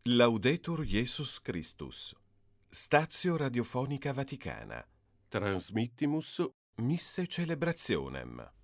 Laudetur Jesus Christus. Statio Radiofonica Vaticana. Transmittimus Misse Celebrationem.